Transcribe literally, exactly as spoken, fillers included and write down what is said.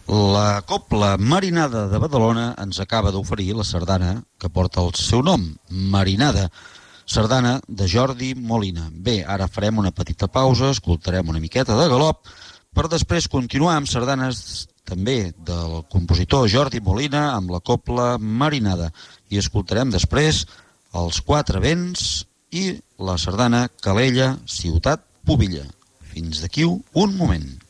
La Cobla Marinada de Badalona ens acaba d'oferir la sardana que porta el seu nom, Marinada, sardana de Jordi Molina. Bé, ara farem una petita pausa, escoltarem una miqueta de galop, per després continuar amb sardanes també del compositor Jordi Molina amb la Cobla Marinada. I escoltarem després Els Quatre Vents i la sardana Calella, Ciutat Pubilla. Fins d'aquí un moment.